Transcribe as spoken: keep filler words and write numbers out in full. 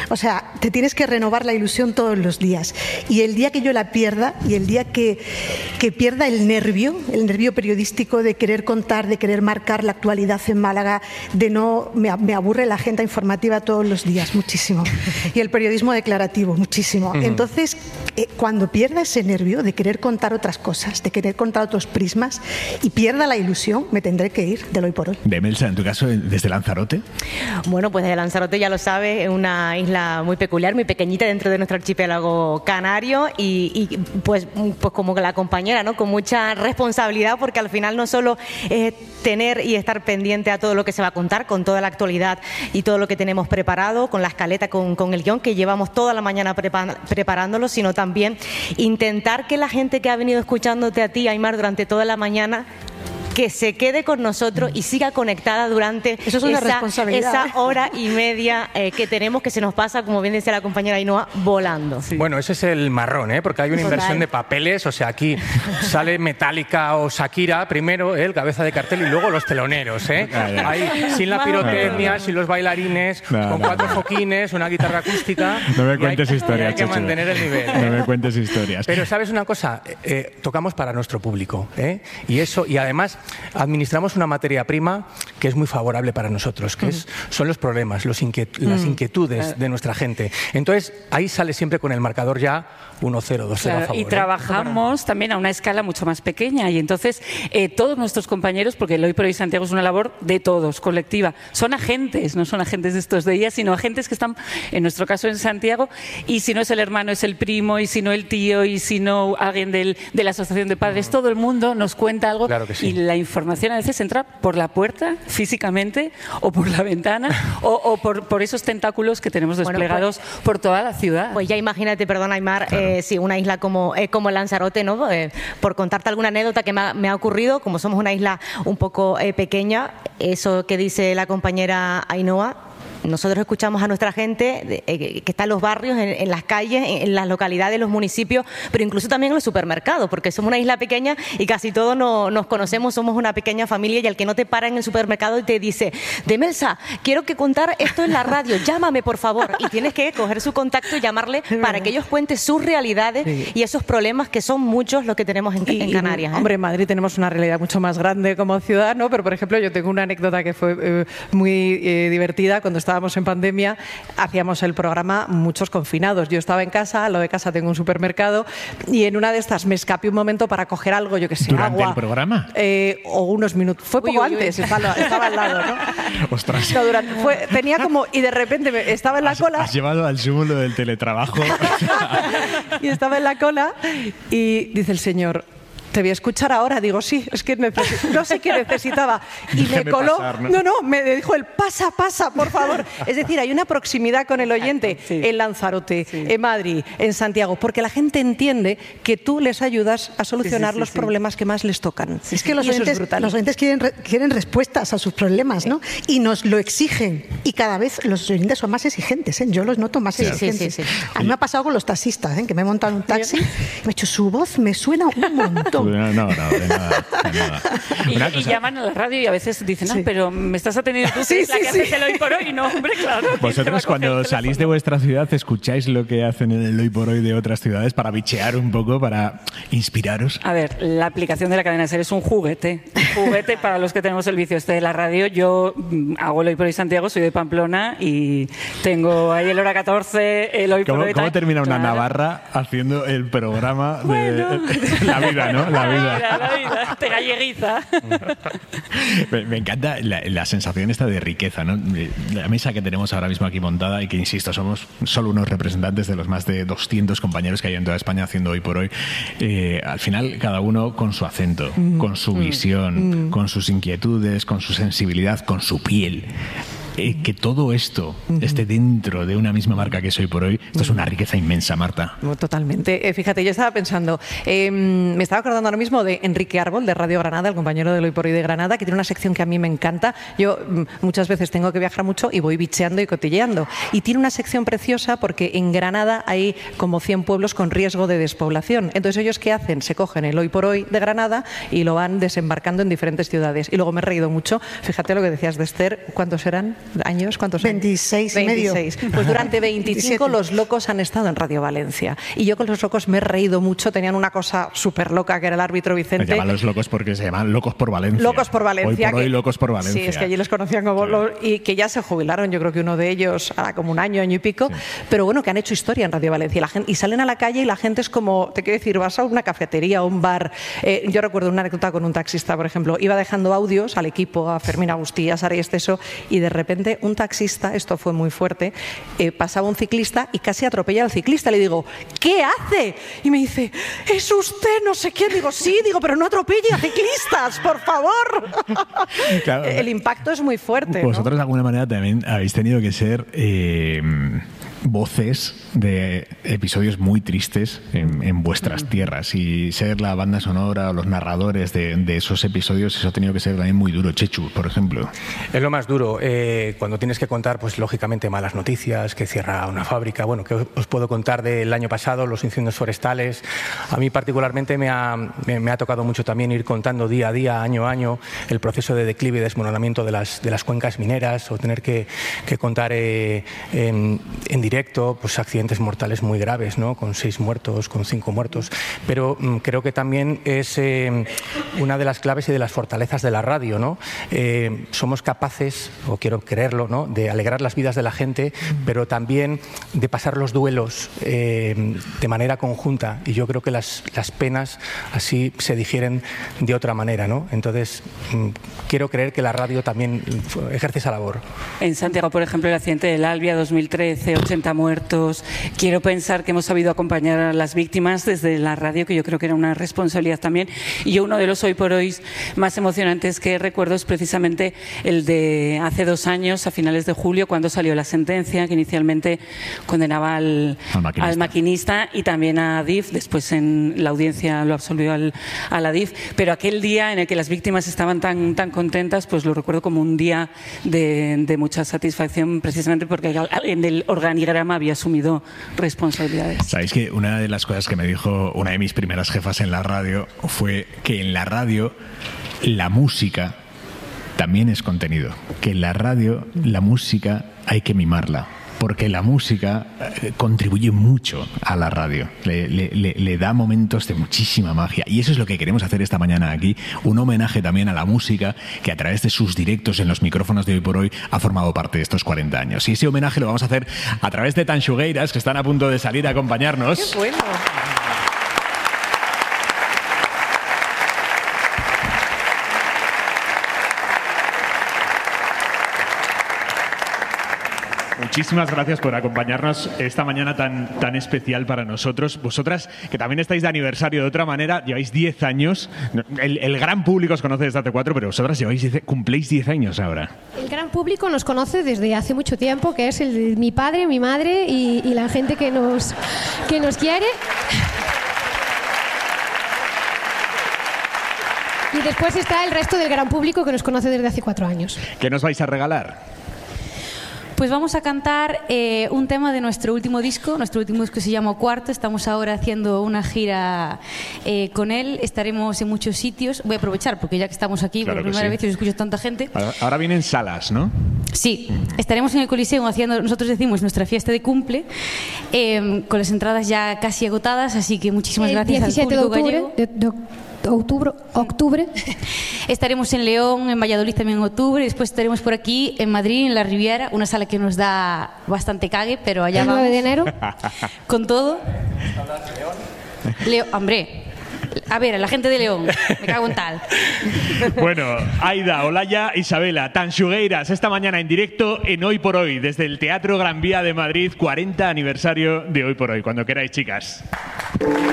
O sea, te tienes que renovar la ilusión todos los días. Y el día que yo la pierda, y el día que, que pierda el nervio, el nervio periodístico de querer contar, de querer marcar la actualidad en Málaga, de no... Me, me aburre la agenda informativa todos los días, muchísimo. Y el periodismo declarativo, muchísimo. Uh-huh. Entonces, eh, cuando pierda ese nervio de querer contar otras cosas, de querer contar otros prismas, y pierda la ilusión, me tendré que ir del hoy por hoy. Demelsa, en tu caso, ¿desde Lanzarote? Bueno, pues desde Lanzarote, ya lo sabes, es una isla muy peculiar, muy pequeñita dentro de nuestro archipiélago canario y, y pues, pues como la compañera, ¿no? Con mucha responsabilidad, porque al final no solo es tener y estar pendiente a todo lo que se va a contar, con toda la actualidad y todo lo que tenemos preparado, con la escaleta, con, con el guión que llevamos toda la mañana prepar, preparándolo, sino también intentar que la gente que ha venido escuchándote a ti, Aimar, durante toda la mañana, que se quede con nosotros y siga conectada durante Eso es una esa, responsabilidad. esa hora y media eh, que tenemos, que se nos pasa, como bien decía la compañera Ainhoa, volando. Sí. Bueno, ese es el marrón, ¿eh? Porque hay una inversión Total. de papeles, o sea, aquí sale Metallica o Shakira primero, ¿eh? El cabeza de cartel, y luego los teloneros, ¿eh? Ahí, sin la pirotecnia, no. sin los bailarines, no, con no, cuatro no. foquines, una guitarra acústica. No me cuentes hay, historias, hay que Chechu. mantener el nivel. No ¿eh? me cuentes historias. Pero ¿sabes una cosa? Eh, tocamos para nuestro público, ¿eh? Y eso, y además administramos una materia prima que es muy favorable para nosotros, que es, son los problemas, los inquiet las inquietudes de nuestra gente. Entonces, ahí sale siempre con el marcador ya uno cero, dos cero claro, a favor. Y trabajamos ¿eh? también a una escala mucho más pequeña, y entonces eh, todos nuestros compañeros, porque el Hoy por Hoy Santiago es una labor de todos, colectiva, son agentes, no son agentes de estos días, sino agentes que están, en nuestro caso, en Santiago, y si no es el hermano, es el primo, y si no el tío, y si no alguien del, de la asociación de padres, uh-huh. todo el mundo nos cuenta algo, claro que sí. y la información a veces entra por la puerta, físicamente, o por la ventana, o, o por, por esos tentáculos que tenemos desplegados bueno, pues, por toda la ciudad. Pues ya imagínate, perdón, Aimar, claro. eh, si una isla como, eh, como Lanzarote, ¿no? Eh, por contarte alguna anécdota que me ha, me ha ocurrido, como somos una isla un poco eh, pequeña, eso que dice la compañera Ainhoa, nosotros escuchamos a nuestra gente eh, que está en los barrios, en, en las calles, en, en las localidades, los municipios, pero incluso también en los supermercados, porque somos una isla pequeña y casi todos no, nos conocemos, somos una pequeña familia, y al que no te para en el supermercado y te dice, Demelsa, quiero que contar esto en la radio, llámame por favor, y tienes que coger su contacto y llamarle para que ellos cuenten sus realidades sí. y esos problemas, que son muchos los que tenemos en, y, en Canarias. Y, ¿eh? Hombre, en Madrid tenemos una realidad mucho más grande como ciudad, ¿no? Pero por ejemplo, yo tengo una anécdota que fue eh, muy eh, divertida. Cuando estábamos en pandemia, hacíamos el programa muchos confinados. Yo estaba en casa, al lado de casa tengo un supermercado, y en una de estas me escapé un momento para coger algo, yo que sé, ¿Durante agua. el programa? Eh, o unos minutos. Fue poco uy, uy, antes, uy. Estaba, estaba al lado, ¿no? Ostras. No, durante, fue, tenía como, y de repente me, estaba en la has, cola. Has llevado al súmulo del teletrabajo. Y estaba en la cola, y dice el señor, te voy a escuchar ahora. Digo, sí, es que neces- no sé qué necesitaba. Y Déjame me coló. pasar, ¿no? no, no, me dijo el pasa, pasa, por favor. Es decir, hay una proximidad con el oyente sí. en Lanzarote, sí. en Madrid, en Santiago, porque la gente entiende que tú les ayudas a solucionar sí, sí, sí, los sí. problemas que más les tocan. Es que los oyentes, es los oyentes quieren, re- quieren respuestas a sus problemas, ¿no? Y nos lo exigen. Y cada vez los oyentes son más exigentes, ¿eh? Yo los noto más sí, exigentes. Sí, sí, sí. A mí me ha pasado con los taxistas, ¿eh? Que me he montado en un taxi y me he dicho, su voz me suena un montón. No, no, no, de nada, de nada. Y, y llaman a la radio y a veces dicen, no, sí. pero me estás atendiendo tú, sí, que es la sí, que sí. haces el Hoy por Hoy. No, hombre, claro. Vosotros cuando salís de vuestra ciudad, ¿escucháis lo que hacen en el Hoy por Hoy de otras ciudades para bichear un poco, para inspiraros? A ver, la aplicación de la cadena SER es un juguete. Un juguete para los que tenemos el vicio este de la radio. Yo hago el Hoy por Hoy Santiago, soy de Pamplona y tengo ahí el Hora catorce, el Hoy por ¿Cómo, Hoy. ¿Cómo termina una claro. navarra haciendo el programa de bueno. la vida, ¿no? La vida. La vida, la vida. Te galleguiza. Me, me encanta la, la sensación esta de riqueza, ¿no? La mesa que tenemos ahora mismo aquí montada, y que, insisto, somos solo unos representantes de los más de doscientos compañeros que hay en toda España haciendo Hoy por Hoy. Eh, al final, cada uno con su acento, mm. con su visión, mm. con sus inquietudes, con su sensibilidad, con su piel. Eh, que todo esto uh-huh. esté dentro de una misma marca que es Hoy por Hoy, esto uh-huh. es una riqueza inmensa, Marta. Totalmente. Eh, fíjate, yo estaba pensando, eh, me estaba acordando ahora mismo de Enrique Árbol, de Radio Granada, el compañero del Hoy por Hoy de Granada, que tiene una sección que a mí me encanta. Yo m- muchas veces tengo que viajar mucho y voy bicheando y cotilleando. Y tiene una sección preciosa porque en Granada hay como cien pueblos con riesgo de despoblación. Entonces, ¿ellos qué hacen? Se cogen el Hoy por Hoy de Granada y lo van desembarcando en diferentes ciudades. Y luego me he reído mucho. Fíjate lo que decías de Esther, ¿cuántos eran? años, ¿cuántos años? veintiséis y medio. veintiséis. Pues durante veinticinco los Locos han estado en Radio Valencia. Y yo con los Locos me he reído mucho. Tenían una cosa súper loca que era el árbitro Vicente. Se llaman los Locos porque se llaman Locos por Valencia. Locos por Valencia. Hoy por hoy, que, Locos por Valencia. Sí, es que allí les conocían como sí. los, y que ya se jubilaron. Yo creo que uno de ellos hará como un año, año y pico. Sí. Pero bueno, que han hecho historia en Radio Valencia. Y, la gente, y salen a la calle y la gente es como, te quiero decir, vas a una cafetería o un bar. Eh, yo recuerdo una anécdota con un taxista, por ejemplo. Iba dejando audios al equipo, a Fermín Agustí, a Sara y Esteso, y de repente un taxista, esto fue muy fuerte, eh, pasaba un ciclista y casi atropella al ciclista. Le digo, ¿qué hace? Y me dice, es usted no sé quién. Digo, sí, digo, pero no atropelle a ciclistas, por favor. Claro, el impacto es muy fuerte. Vosotros, ¿no? de alguna manera, también habéis tenido que ser eh, voces de episodios muy tristes en, en vuestras tierras, y ser la banda sonora o los narradores de, de esos episodios, eso ha tenido que ser también muy duro. Chechu, por ejemplo. Es lo más duro, eh, cuando tienes que contar, pues lógicamente, malas noticias, que cierra una fábrica. Bueno, que os puedo contar del año pasado, los incendios forestales. A mí particularmente me ha, me, me ha tocado mucho también ir contando día a día, año a año, el proceso de declive y desmoronamiento de las, de las cuencas mineras, o tener que, que contar eh, en, en directo pues accidentes mortales muy graves, ¿no? Con seis muertos, con cinco muertos. Pero mm, creo que también es eh, una de las claves y de las fortalezas de la radio, ¿no? Eh, somos capaces, o quiero creerlo, ¿no?, de alegrar las vidas de la gente, pero también de pasar los duelos eh, de manera conjunta, y yo creo que las, las penas así se digieren de otra manera, ¿no? Entonces, mm, quiero creer que la radio también ejerce esa labor. En Santiago, por ejemplo, el accidente del Albia dos mil trece, ochenta muertos. Quiero pensar que hemos sabido acompañar a las víctimas desde la radio, que yo creo que era una responsabilidad también. Y yo, uno de los hoy por hoy más emocionantes que recuerdo es precisamente el de hace dos años, a finales de julio, cuando salió la sentencia que inicialmente condenaba al, al, maquinista. al maquinista y también a Adif. Después en la audiencia lo absolvió al, a la Adif. Pero aquel día en el que las víctimas estaban tan, tan contentas, pues lo recuerdo como un día de, de mucha satisfacción, precisamente porque en el organigrama había asumido responsabilidades. Sabéis que una de las cosas que me dijo una de mis primeras jefas en la radio fue que en la radio la música también es contenido, que en la radio la música hay que mimarla, porque la música eh, contribuye mucho a la radio, le, le, le, le da momentos de muchísima magia, y eso es lo que queremos hacer esta mañana aquí, un homenaje también a la música que a través de sus directos en los micrófonos de Hoy por Hoy ha formado parte de estos cuarenta años, y ese homenaje lo vamos a hacer a través de Tanxugueiras, que están a punto de salir a acompañarnos. ¡Qué bueno! Muchísimas gracias por acompañarnos esta mañana tan, tan especial para nosotros. Vosotras, que también estáis de aniversario de otra manera, lleváis diez años. El, el gran público os conoce desde hace cuatro, pero vosotras lleváis diez, cumpléis diez años ahora. El gran público nos conoce desde hace mucho tiempo, que es el, mi padre, mi madre y, y la gente que nos, que nos quiere. Y después está el resto del gran público que nos conoce desde hace cuatro años. ¿Qué nos vais a regalar? Pues vamos a cantar eh, un tema de nuestro último disco. Nuestro último disco se llama Cuarto. Estamos ahora haciendo una gira eh, con él. Estaremos en muchos sitios. Voy a aprovechar porque ya que estamos aquí, claro, por primera sí. vez os escucho tanta gente. Ahora, ahora vienen salas, ¿no? Sí, estaremos en el Coliseo haciendo, nosotros decimos, nuestra fiesta de cumple, eh, con las entradas ya casi agotadas, así que muchísimas el gracias al público diecisiete de octubre, gallego. De, de, Octubre, octubre. Estaremos en León, en Valladolid también en octubre. Después estaremos por aquí, en Madrid, en la Riviera, una sala que nos da bastante cague, pero allá el vamos. nueve de enero. Con todo. León, hombre. A ver, a la gente de León, me cago en tal. Bueno, Aida, Olaya, Isabela, Tanxugueiras, esta mañana en directo en Hoy por Hoy, desde el Teatro Gran Vía de Madrid, cuarenta aniversario de Hoy por Hoy. Cuando queráis, chicas.